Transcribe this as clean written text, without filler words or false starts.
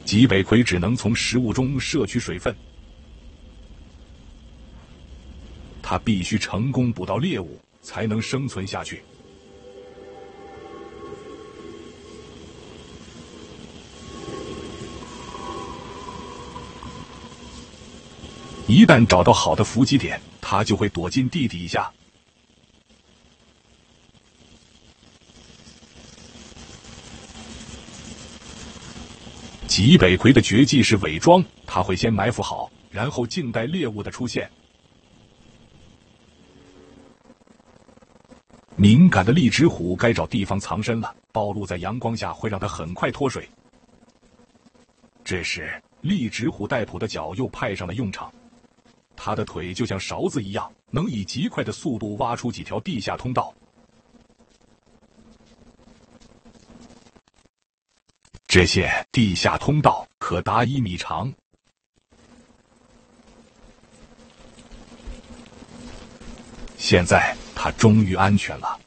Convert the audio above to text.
吉北葵只能从食物中摄取水分，他必须成功捕到猎物，才能生存下去。一旦找到好的伏击点，他就会躲进地底下。吉北葵的绝技是伪装，他会先埋伏好，然后静待猎物的出现。敏感的荔枝虎该找地方藏身了，暴露在阳光下会让它很快脱水。这时，荔枝虎带捕的脚又派上了用场。他的腿就像勺子一样，能以极快的速度挖出几条地下通道。这些地下通道可达1米长。现在他终于安全了。